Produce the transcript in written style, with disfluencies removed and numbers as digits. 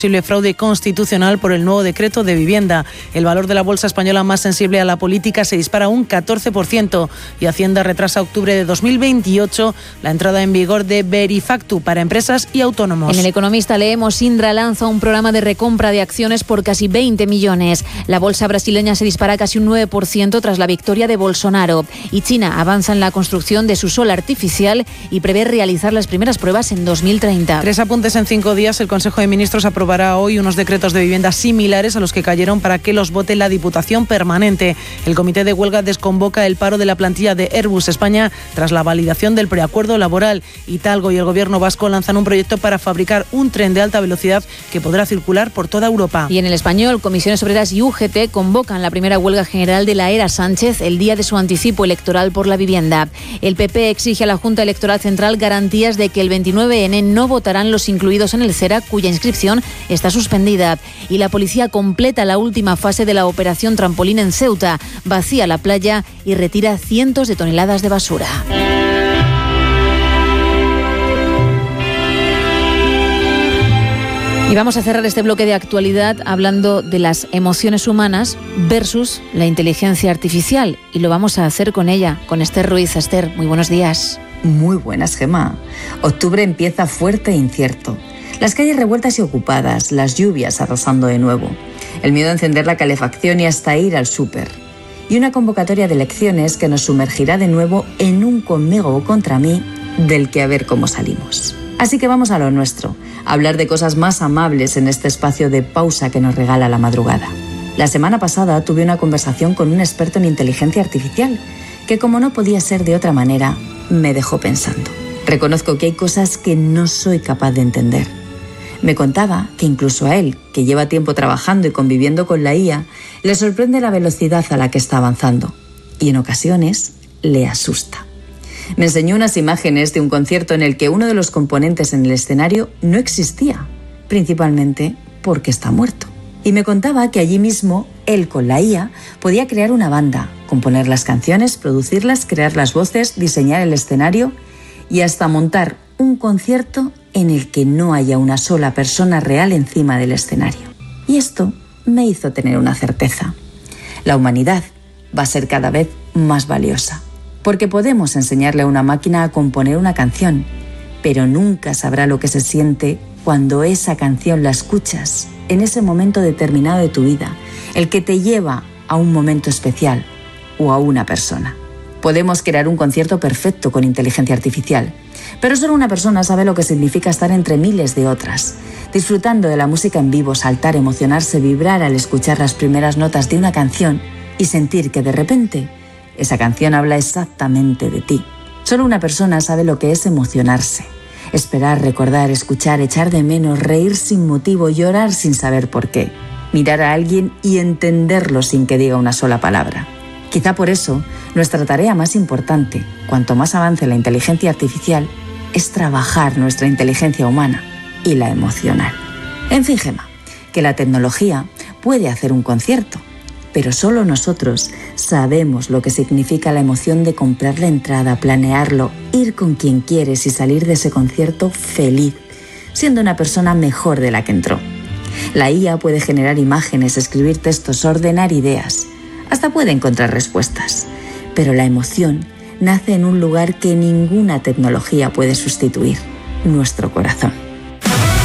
posible fraude constitucional por el nuevo decreto de vivienda. El valor de la bolsa española más sensible a la política se dispara un 14% y Hacienda retrasa a octubre de 2028 la entrada en vigor de Verifactu para empresas y autónomos. En El Economista leemos: Indra lanza un programa de recompra de acciones por casi 20 millones. La bolsa brasileña se dispara casi un 9% tras la victoria de Bolsonaro. Y China avanza en la construcción de su sol artificial y prevé realizar las primeras pruebas en 2030. 3 apuntes en 5 días. El Consejo de Ministros aprobará hoy unos decretos de vivienda similares a los que cayeron para que los vote la Diputación Permanente. El Comité de Huelga desconvoca el paro de la plantilla de Airbus España tras la validación del preacuerdo laboral. Talgo y el Gobierno vasco lanzan un proyecto para fabricar un tren de alta velocidad que podrá circular por toda Europa. Y en El Español, Comisiones Obreras y UGT convocan la primera huelga general de la era Sánchez el día de su anticipo electoral por la vivienda. El PP exige a la Junta Electoral Central garantías de que el 29N no votarán los incluidos en el CERA, cuya inscripción está suspendida. Y la policía completa la última fase de la operación Trampolín en Ceuta. Vacía la playa y retira cientos de toneladas de basura. Y vamos a cerrar este bloque de actualidad hablando de las emociones humanas versus la inteligencia artificial. Y lo vamos a hacer con ella, con Esther Ruiz. Esther, muy buenos días. Muy buenas, Gemma. Octubre empieza fuerte e incierto. Las calles revueltas y ocupadas, las lluvias arrasando de nuevo, el miedo a encender la calefacción y hasta ir al súper. Y una convocatoria de elecciones que nos sumergirá de nuevo en un conmigo o contra mí del que a ver cómo salimos. Así que vamos a lo nuestro, a hablar de cosas más amables en este espacio de pausa que nos regala la madrugada. La semana pasada tuve una conversación con un experto en inteligencia artificial que, como no podía ser de otra manera, me dejó pensando. Reconozco que hay cosas que no soy capaz de entender. Me contaba que incluso a él, que lleva tiempo trabajando y conviviendo con la IA, le sorprende la velocidad a la que está avanzando y en ocasiones le asusta. Me enseñó unas imágenes de un concierto en el que uno de los componentes en el escenario no existía, principalmente porque está muerto. Y me contaba que allí mismo, él con la IA, podía crear una banda, componer las canciones, producirlas, crear las voces, diseñar el escenario y hasta montar un concierto en el que no haya una sola persona real encima del escenario. Y esto me hizo tener una certeza. La humanidad va a ser cada vez más valiosa, porque podemos enseñarle a una máquina a componer una canción, pero nunca sabrá lo que se siente cuando esa canción la escuchas en ese momento determinado de tu vida, el que te lleva a un momento especial o a una persona. Podemos crear un concierto perfecto con inteligencia artificial, pero solo una persona sabe lo que significa estar entre miles de otras, disfrutando de la música en vivo, saltar, emocionarse, vibrar al escuchar las primeras notas de una canción y sentir que de repente esa canción habla exactamente de ti. Solo una persona sabe lo que es emocionarse, esperar, recordar, escuchar, echar de menos, reír sin motivo, llorar sin saber por qué, mirar a alguien y entenderlo sin que diga una sola palabra. Quizá por eso, nuestra tarea más importante, cuanto más avance la inteligencia artificial, es trabajar nuestra inteligencia humana y la emocional. En fin, Gemma, que la tecnología puede hacer un concierto, pero solo nosotros sabemos lo que significa la emoción de comprar la entrada, planearlo, ir con quien quieres y salir de ese concierto feliz, siendo una persona mejor de la que entró. La IA puede generar imágenes, escribir textos, ordenar ideas, hasta puede encontrar respuestas, pero la emoción nace en un lugar que ninguna tecnología puede sustituir: nuestro corazón.